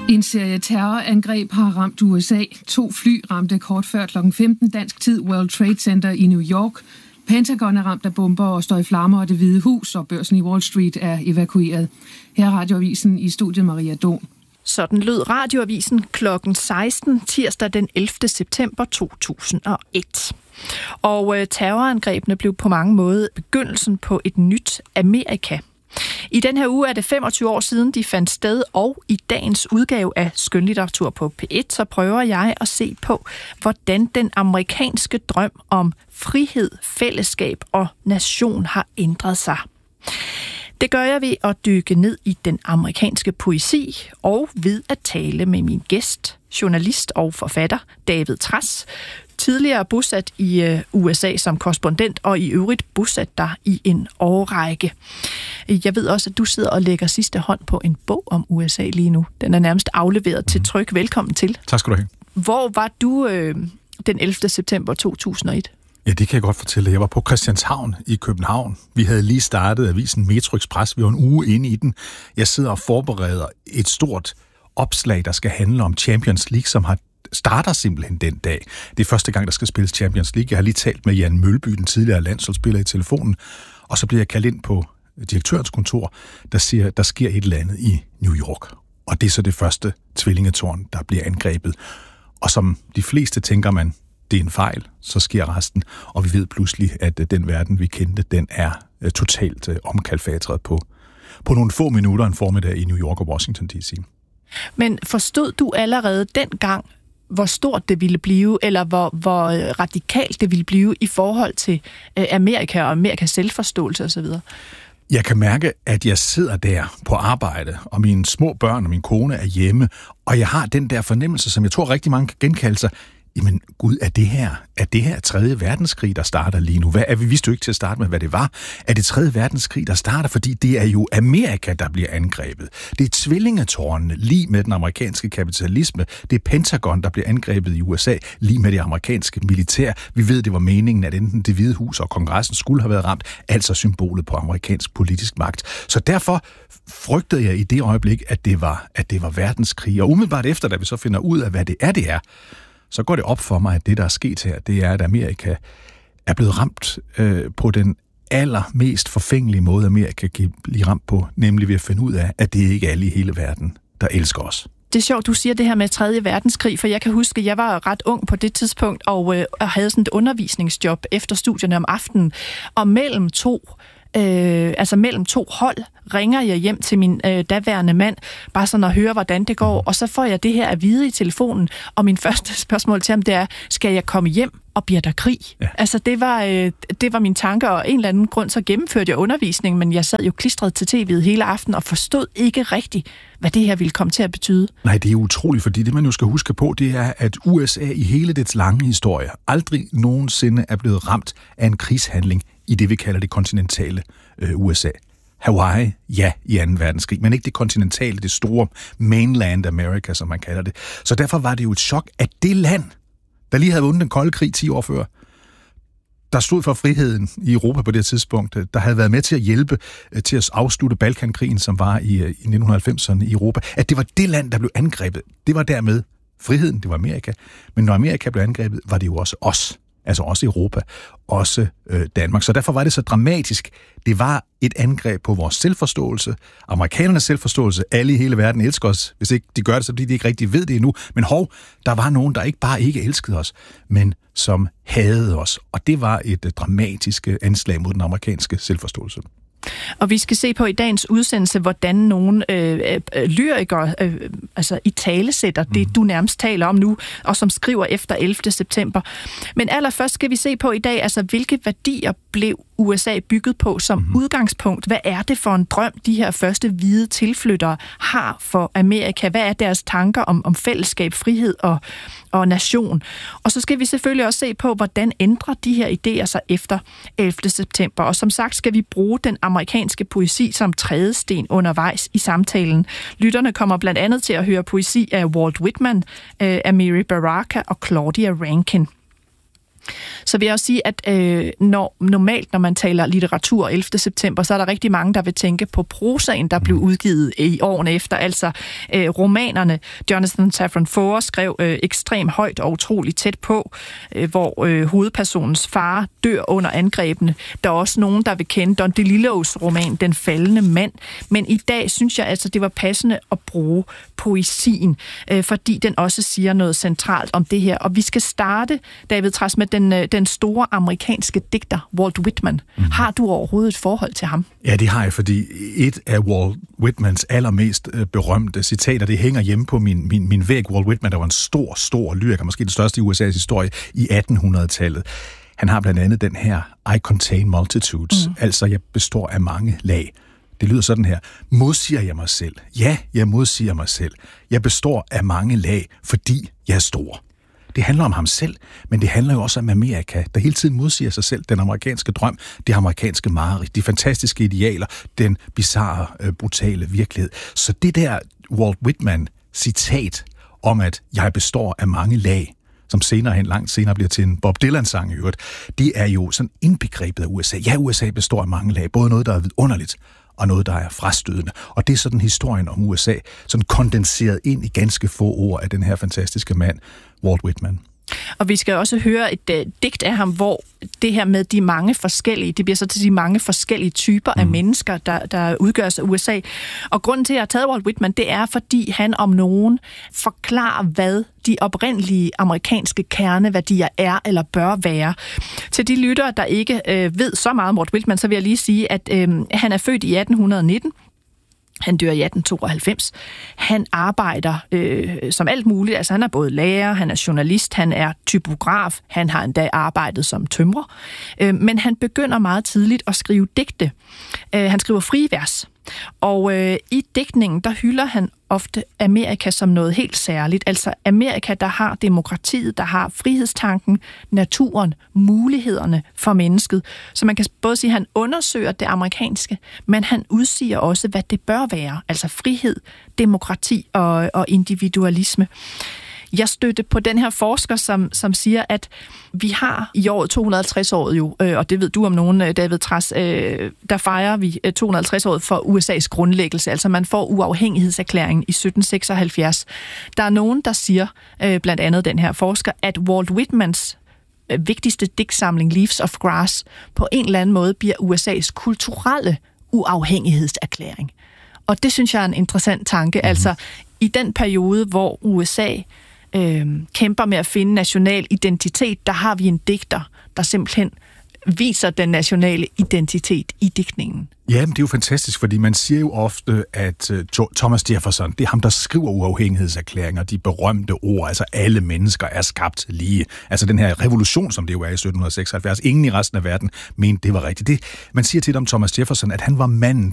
En serie terrorangreb har ramt USA. 2 fly ramte kort før kl. 15 dansk tid World Trade Center i New York. Pentagon er ramt af bomber og står i flammer, og Det Hvide Hus og børsen i Wall Street er evakueret. Her er Radioavisen i studiet Maria Don. Sådan lød Radioavisen klokken 16 tirsdag den 11. september 2001. Og terrorangrebene blev på mange måder begyndelsen på et nyt Amerika. I den her uge er det 25 år siden, de fandt sted, og i dagens udgave af Skønlitteratur på P1, så prøver jeg at se på, hvordan den amerikanske drøm om frihed, fællesskab og nation har ændret sig. Det gør jeg ved at dykke ned i den amerikanske poesi og ved at tale med min gæst, journalist og forfatter David Trads, tidligere bosat i USA som korrespondent og i øvrigt bosat der i en årrække. Jeg ved også, at du sidder og lægger sidste hånd på en bog om USA lige nu. Den er nærmest afleveret til tryk. Velkommen til. Tak skal du have. Hvor var du den 11. september 2001? Ja, det kan jeg godt fortælle. Jeg var på Christianshavn i København. Vi havde lige startet avisen Metro Express. Vi var en uge inde i den. Jeg sidder og forbereder et stort opslag, der skal handle om Champions League, som starter simpelthen den dag. Det er første gang, der skal spilles Champions League. Jeg har lige talt med Jan Mølby, den tidligere landsholdsspiller, i telefonen, og så bliver jeg kaldt ind på direktørens kontor, der siger, der sker et eller andet i New York. Og det er så det første tvillingetårn, der bliver angrebet. Og som de fleste tænker man, det er en fejl, så sker resten, og vi ved pludselig, at den verden, vi kendte, den er totalt omkalfatret på nogle få minutter en formiddag i New York og Washington D.C. Men forstod du allerede dengang, hvor stort det ville blive, eller hvor radikalt det ville blive i forhold til Amerika og Amerikas selvforståelse osv.? Jeg kan mærke, at jeg sidder der på arbejde, og mine små børn og min kone er hjemme, og jeg har den der fornemmelse, som jeg tror rigtig mange kan genkalde sig. Jamen Gud, er det her 3. verdenskrig, der starter lige nu? Vi vidste jo ikke til at starte med, hvad det var. Er det 3. verdenskrig, der starter? Fordi det er jo Amerika, der bliver angrebet. Det er tvillingetårnene, lige med den amerikanske kapitalisme. Det er Pentagon, der bliver angrebet i USA, lige med det amerikanske militær. Vi ved, det var meningen, at enten Det Hvide Hus og kongressen skulle have været ramt, altså symbolet på amerikansk politisk magt. Så derfor frygtede jeg i det øjeblik, at det var verdenskrig. Og umiddelbart efter, da vi så finder ud af, hvad det er, så går det op for mig, at det, der er sket her, det er, at Amerika er blevet ramt på den allermest forfængelige måde, Amerika kan blive ramt på, nemlig ved at finde ud af, at det ikke er alle i hele verden, der elsker os. Det er sjovt, du siger det her med 3. verdenskrig, for jeg kan huske, at jeg var ret ung på det tidspunkt, og havde sådan et undervisningsjob efter studierne om aftenen, og mellem to hold ringer jeg hjem til min daværende mand, bare sådan at høre, hvordan det går, og så får jeg det her at vide i telefonen, og min første spørgsmål til ham, det er, skal jeg komme hjem, og bliver der krig? Ja. Altså, det var mine tanker, og en eller anden grund, så gennemførte jeg undervisningen, men jeg sad jo klistret til tv'et hele aften, og forstod ikke rigtigt, hvad det her ville komme til at betyde. Nej, det er utroligt, fordi det, man jo skal huske på, det er, at USA i hele dets lange historie aldrig nogensinde er blevet ramt af en krigshandling i det, vi kalder det kontinentale USA. Hawaii, ja, i 2. verdenskrig, men ikke det kontinentale, det store mainland America, som man kalder det. Så derfor var det jo et chok, at det land, der lige havde vundet den kolde krig 10 år før, der stod for friheden i Europa på det tidspunkt, der havde været med til at hjælpe til at afslutte Balkankrigen, som var i 1990'erne i Europa, at det var det land, der blev angrebet. Det var dermed friheden, det var Amerika. Men når Amerika blev angrebet, var det jo også os. Altså også Europa, også Danmark. Så derfor var det så dramatisk. Det var et angreb på vores selvforståelse, amerikanernes selvforståelse. Alle i hele verden elsker os. Hvis ikke de gør det, så fordi de ikke rigtig ved det endnu. Men der var nogen, der ikke elskede os, men som hadede os. Og det var et dramatisk anslag mod den amerikanske selvforståelse. Og vi skal se på i dagens udsendelse, hvordan nogle lyrikere italesætter det, du nærmest taler om nu, og som skriver efter 11. september. Men allerførst skal vi se på i dag, altså hvilke værdier blev USA bygget på som udgangspunkt? Hvad er det for en drøm, de her første hvide tilflyttere har for Amerika? Hvad er deres tanker om fællesskab, frihed og nation? Og så skal vi selvfølgelig også se på, hvordan ændrer de her idéer sig efter 11. september. Og som sagt skal vi bruge den amerikanske poesi som trædesten undervejs i samtalen. Lytterne kommer blandt andet til at høre poesi af Walt Whitman, Amiri Baraka og Claudia Rankine. Så vil jeg også sige, at normalt, når man taler litteratur 11. september, så er der rigtig mange, der vil tænke på prosaen, der blev udgivet i årene efter, altså romanerne. Jonathan Safran Foer skrev ekstremt højt og utroligt tæt på, hvor hovedpersonens far dør under angrebene. Der er også nogen, der vil kende Don DeLillos roman, Den faldende mand. Men i dag synes jeg altså, det var passende at bruge poesien, fordi den også siger noget centralt om det her. Og vi skal starte, David Trads, med den store amerikanske digter, Walt Whitman. Har du overhovedet et forhold til ham? Ja, det har jeg, fordi et af Walt Whitmans allermest berømte citater, det hænger hjemme på min væg. Walt Whitman, der var en stor lyriker, måske den største i USA's historie i 1800-tallet. Han har blandt andet den her, I contain multitudes, altså jeg består af mange lag. Det lyder sådan her. Modsiger jeg mig selv? Ja, jeg modsiger mig selv. Jeg består af mange lag, fordi jeg er stor. Det handler om ham selv, men det handler jo også om Amerika, der hele tiden modsiger sig selv. Den amerikanske drøm, det amerikanske mareridt, de fantastiske idealer, den bizarre, brutale virkelighed. Så det der Walt Whitman-citat om, at jeg består af mange lag, som langt senere bliver til en Bob Dylan-sang i øvrigt, det er jo sådan indbegrebet af USA. Ja, USA består af mange lag, både noget, der er vidunderligt, og noget, der er frastødende. Og det er sådan historien om USA, sådan kondenseret ind i ganske få ord af den her fantastiske mand, Walt Whitman. Og vi skal også høre et digt af ham, hvor det her med de mange forskellige, det bliver så til de mange forskellige typer af mennesker, der udgøres af USA. Og grunden til, at jeg har taget Walt Whitman, det er, fordi han om nogen forklarer, hvad de oprindelige amerikanske kerneværdier er eller bør være. Til de lyttere, der ikke ved så meget om Walt Whitman, så vil jeg lige sige, at han er født i 1819. Han dør i 1892. Han arbejder som alt muligt. Altså han er både lærer, han er journalist, han er typograf, han har endda arbejdet som tømrer. Men han begynder meget tidligt at skrive digte. Han skriver frivers. Og i digtningen, der hylder han ofte Amerika som noget helt særligt. Altså Amerika, der har demokratiet, der har frihedstanken, naturen, mulighederne for mennesket. Så man kan både sige, at han undersøger det amerikanske, men han udsiger også, hvad det bør være. Altså frihed, demokrati og individualisme. Jeg stødte på den her forsker, som siger, at vi har i året 250-året jo, og det ved du om nogen, David Trads, der fejrer vi 250-året for USA's grundlæggelse. Altså man får uafhængighedserklæringen i 1776. Der er nogen, der siger, blandt andet den her forsker, at Walt Whitmans vigtigste digtsamling, Leaves of Grass, på en eller anden måde bliver USA's kulturelle uafhængighedserklæring. Og det synes jeg er en interessant tanke. Altså i den periode, hvor USA kæmper med at finde national identitet, der har vi en digter, der simpelthen viser den nationale identitet i digtningen. Ja, men det er jo fantastisk, fordi man siger jo ofte, at Thomas Jefferson, det er ham, der skriver uafhængighedserklæringer, de berømte ord, altså alle mennesker er skabt lige. Altså den her revolution, som det jo er i 1776, ingen i resten af verden mente, det var rigtigt. Man siger tit om Thomas Jefferson, at han var manden,